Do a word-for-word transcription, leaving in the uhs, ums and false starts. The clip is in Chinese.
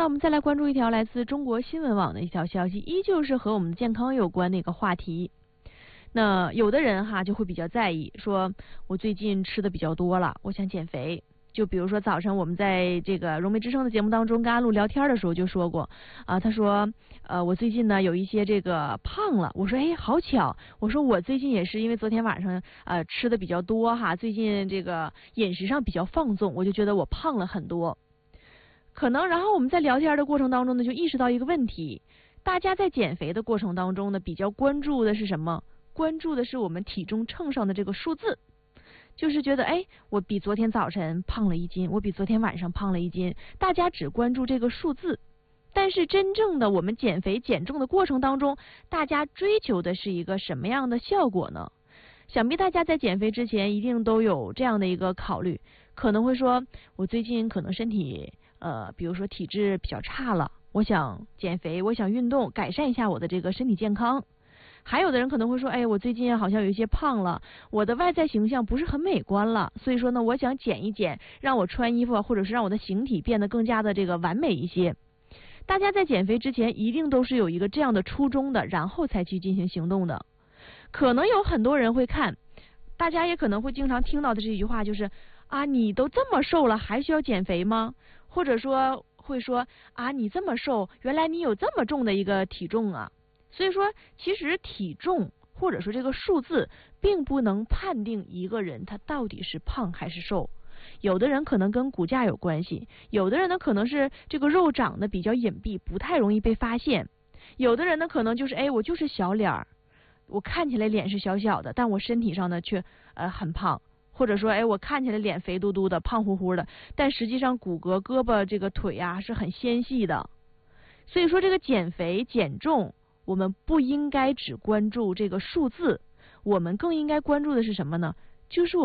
那我们再来关注一条来自中国新闻网的一条消息，依旧是和我们的健康有关的一个话题。那有的人哈就会比较在意，说我最近吃的比较多了，我想减肥。就比如说早晨我们在这个融媒之声的节目当中跟阿路聊天的时候就说过啊，他说呃我最近呢有一些这个胖了。我说哎好巧，我说我最近也是因为昨天晚上呃吃的比较多哈，最近这个饮食上比较放纵，我就觉得我胖了很多。可能然后我们在聊天的过程当中呢就意识到一个问题，大家在减肥的过程当中呢比较关注的是什么？关注的是我们体重秤上的这个数字。就是觉得哎，我比昨天早晨胖了一斤，我比昨天晚上胖了一斤，大家只关注这个数字。但是真正的我们减肥减重的过程当中，大家追求的是一个什么样的效果呢？想必大家在减肥之前一定都有这样的一个考虑，可能会说我最近可能身体呃，比如说体质比较差了，我想减肥，我想运动，改善一下我的这个身体健康。还有的人可能会说，哎，我最近好像有一些胖了，我的外在形象不是很美观了，所以说呢，我想减一减，让我穿衣服或者是让我的形体变得更加的这个完美一些。大家在减肥之前一定都是有一个这样的初衷的，然后才去进行行动的。可能有很多人会看，大家也可能会经常听到的这一句话就是啊，你都这么瘦了还需要减肥吗？或者说会说啊，你这么瘦，原来你有这么重的一个体重啊。所以说其实体重或者说这个数字并不能判定一个人他到底是胖还是瘦。有的人可能跟骨架有关系，有的人呢可能是这个肉长得比较隐蔽，不太容易被发现，有的人呢可能就是哎我就是小脸儿，我看起来脸是小小的，但我身体上呢却呃很胖，或者说哎我看起来脸肥嘟嘟的胖乎乎的，但实际上骨骼胳膊这个腿啊是很纤细的。所以说这个减肥减重我们不应该只关注这个数字，我们更应该关注的是什么呢？就是我